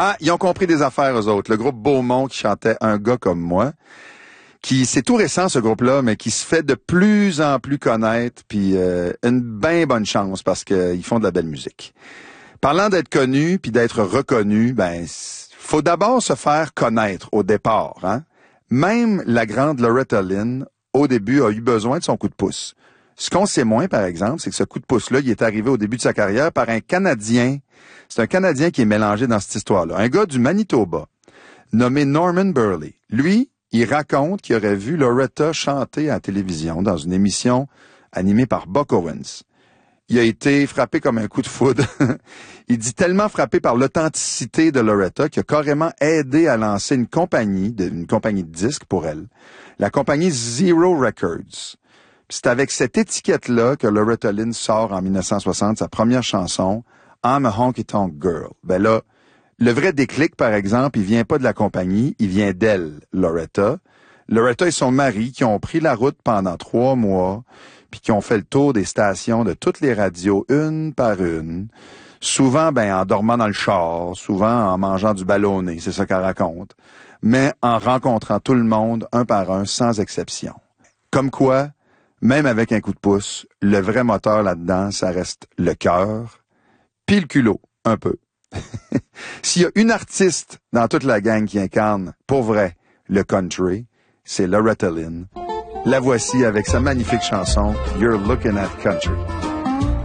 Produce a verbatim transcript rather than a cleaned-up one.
Ah, ils ont compris des affaires, eux autres. Le groupe Beaumont qui chantait Un gars comme moi, qui c'est tout récent, ce groupe-là, mais qui se fait de plus en plus connaître, puis euh, une bien bonne chance parce qu'ils font de la belle musique. Parlant d'être connu puis d'être reconnu, ben, faut d'abord se faire connaître au départ, hein. Même la grande Loretta Lynn, au début, a eu besoin de son coup de pouce. Ce qu'on sait moins, par exemple, c'est que ce coup de pouce-là, il est arrivé au début de sa carrière par un Canadien. C'est un Canadien qui est mélangé dans cette histoire-là. Un gars du Manitoba, nommé Norman Burley. Lui, il raconte qu'il aurait vu Loretta chanter à la télévision dans une émission animée par Buck Owens. Il a été frappé comme un coup de foudre. Il dit tellement frappé par l'authenticité de Loretta qu'il a carrément aidé à lancer une compagnie, de, une compagnie de disques pour elle. La compagnie Zero Records. C'est avec cette étiquette-là que Loretta Lynn sort en dix-neuf cent soixante sa première chanson, I'm a Honky Tonk Girl. Ben là, le vrai déclic, par exemple, il vient pas de la compagnie, il vient d'elle, Loretta. Loretta et son mari qui ont pris la route pendant trois mois, puis qui ont fait le tour des stations de toutes les radios, une par une. Souvent, ben, en dormant dans le char, souvent en mangeant du ballonné, c'est ça qu'elle raconte. Mais en rencontrant tout le monde, un par un, sans exception. Comme quoi, même avec un coup de pouce, le vrai moteur là-dedans, ça reste le cœur, puis le culot, un peu. S'il y a une artiste dans toute la gang qui incarne, pour vrai, le country, c'est Loretta Lynn. La voici avec sa magnifique chanson « You're Looking at Country ».